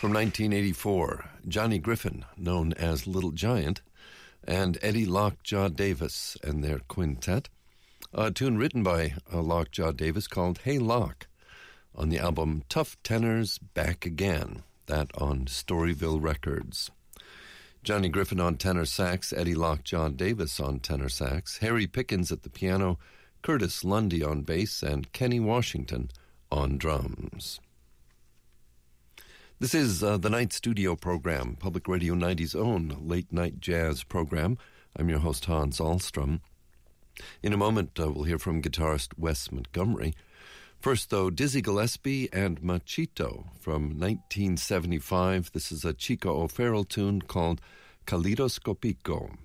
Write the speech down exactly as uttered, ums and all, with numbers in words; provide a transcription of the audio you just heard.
From nineteen eighty-four, Johnny Griffin, known as Little Giant, and Eddie Lockjaw Davis and their quintet. A tune written by uh, Lockjaw Davis called Hey Lock on the album Tough Tenors Back Again, that on Storyville Records. Johnny Griffin on tenor sax, Eddie Lockjaw Davis on tenor sax, Harry Pickens at the piano, Curtis Lundy on bass, and Kenny Washington on drums. This is uh, the Night Studio program, Public Radio ninety's own late-night jazz program. I'm your host, Hans Ahlstrom. In a moment, uh, we'll hear from guitarist Wes Montgomery. First, though, Dizzy Gillespie and Machito from nineteen seventy-five. This is a Chico O'Farrell tune called Kaleidoscopico.